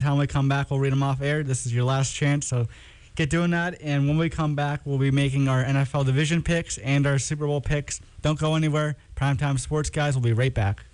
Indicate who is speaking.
Speaker 1: time we come back, we'll read them off air. This is your last chance, so get doing that. And when we come back, we'll be making our NFL division picks and our Super Bowl picks. Don't go anywhere. Primetime Sports guys will be right back.